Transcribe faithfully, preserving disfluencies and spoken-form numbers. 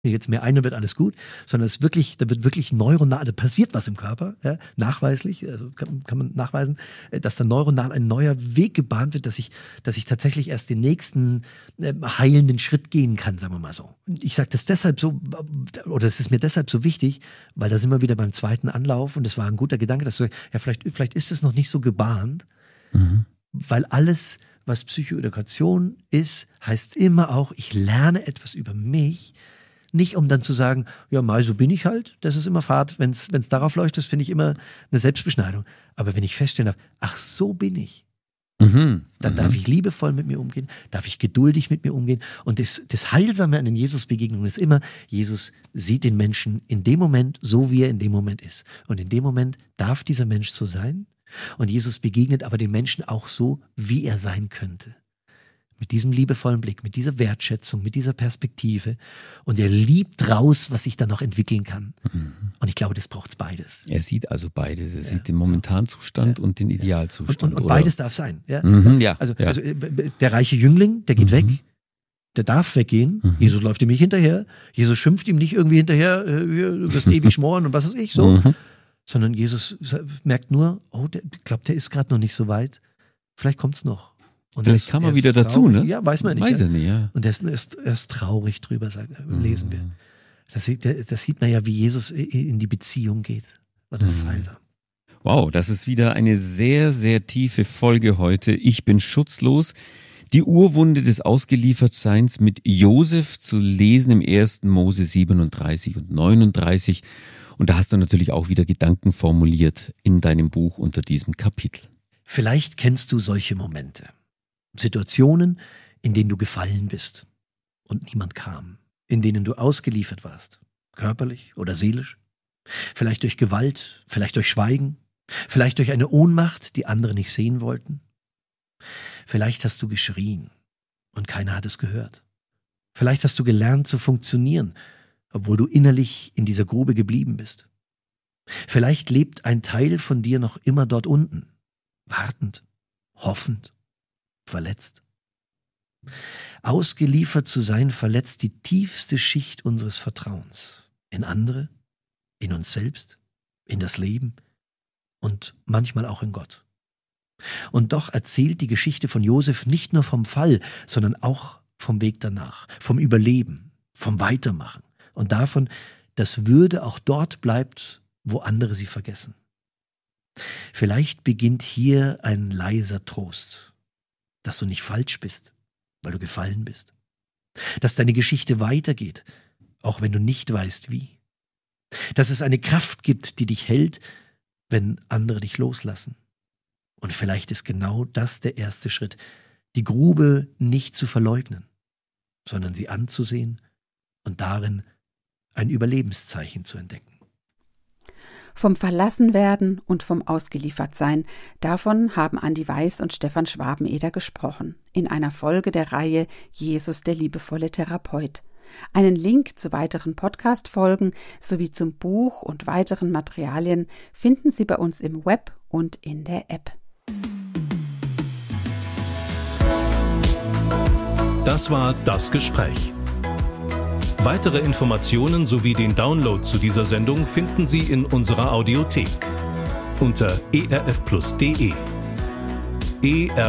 jetzt mehr ein, dann wird alles gut, sondern es wirklich, da wird wirklich neuronal, da passiert was im Körper, ja, nachweislich, also kann, kann man nachweisen, dass da neuronal ein neuer Weg gebahnt wird, dass ich, dass ich tatsächlich erst den nächsten äh, heilenden Schritt gehen kann, sagen wir mal so. Ich sage das deshalb so, oder es ist mir deshalb so wichtig, weil da sind wir wieder beim zweiten Anlauf und es war ein guter Gedanke, dass du, ja, vielleicht, vielleicht ist es noch nicht so gebahnt, mhm. weil alles, was Psychoedukation ist, heißt immer auch, ich lerne etwas über mich. Nicht, um dann zu sagen, ja, mal so bin ich halt, das ist immer Fahrt. Wenn es darauf läuft, das finde ich immer eine Selbstbeschneidung. Aber wenn ich feststellen darf, ach, so bin ich, mhm, dann mhm. darf ich liebevoll mit mir umgehen, darf ich geduldig mit mir umgehen. Und das, das Heilsame an den Jesus-Begegnungen ist immer, Jesus sieht den Menschen in dem Moment so, wie er in dem Moment ist. Und in dem Moment darf dieser Mensch so sein. Und Jesus begegnet aber den Menschen auch so, wie er sein könnte. Mit diesem liebevollen Blick, mit dieser Wertschätzung, mit dieser Perspektive. Und er liebt raus, was sich dann noch entwickeln kann. Mhm. Und ich glaube, das braucht es beides. Er sieht also beides. Er ja, sieht den momentanen Zustand ja, und den Idealzustand. Und, und, und beides darf sein. Ja? Mhm, ja, also, ja. also der reiche Jüngling, der geht mhm. weg. Der darf weggehen. Mhm. Jesus läuft ihm nicht hinterher. Jesus schimpft ihm nicht irgendwie hinterher, äh, du wirst ewig schmoren und was weiß ich so. Mhm. Sondern Jesus merkt nur, oh, der, ich glaube, der ist gerade noch nicht so weit. Vielleicht kommt es noch. Und Vielleicht kam er wieder dazu, ne? Ja, weiß man nicht. Weiß ja. er nicht, ja. Und er ist, er ist, er ist traurig drüber, sagen, lesen mhm. wir. Das, das sieht man ja, wie Jesus in die Beziehung geht. Und das mhm. ist heilsam. Wow, das ist wieder eine sehr, sehr tiefe Folge heute. Ich bin schutzlos. Die Urwunde des Ausgeliefertseins mit Josef zu lesen im ersten Mose siebenunddreißig und neununddreißig. Und da hast du natürlich auch wieder Gedanken formuliert in deinem Buch unter diesem Kapitel. Vielleicht kennst du solche Momente. Situationen, in denen du gefallen bist und niemand kam. In denen du ausgeliefert warst. Körperlich oder seelisch. Vielleicht durch Gewalt, vielleicht durch Schweigen. Vielleicht durch eine Ohnmacht, die andere nicht sehen wollten. Vielleicht hast du geschrien und keiner hat es gehört. Vielleicht hast du gelernt zu funktionieren, obwohl du innerlich in dieser Grube geblieben bist. Vielleicht lebt ein Teil von dir noch immer dort unten, wartend, hoffend, verletzt. Ausgeliefert zu sein, verletzt die tiefste Schicht unseres Vertrauens. In andere, in uns selbst, in das Leben und manchmal auch in Gott. Und doch erzählt die Geschichte von Josef nicht nur vom Fall, sondern auch vom Weg danach, vom Überleben, vom Weitermachen und davon, dass Würde auch dort bleibt, wo andere sie vergessen. Vielleicht beginnt hier ein leiser Trost, dass du nicht falsch bist, weil du gefallen bist. Dass deine Geschichte weitergeht, auch wenn du nicht weißt wie. Dass es eine Kraft gibt, die dich hält, wenn andere dich loslassen. Und vielleicht ist genau das der erste Schritt, die Grube nicht zu verleugnen, sondern sie anzusehen und darin ein Überlebenszeichen zu entdecken. Vom Verlassenwerden und vom Ausgeliefertsein, davon haben Andi Weiß und Stefan Schwabeneder gesprochen, in einer Folge der Reihe Jesus, der liebevolle Therapeut. Einen Link zu weiteren Podcast-Folgen sowie zum Buch und weiteren Materialien finden Sie bei uns im Web und in der App. Das war das Gespräch. Weitere Informationen sowie den Download zu dieser Sendung finden Sie in unserer Audiothek unter e r f plus punkt d e. E R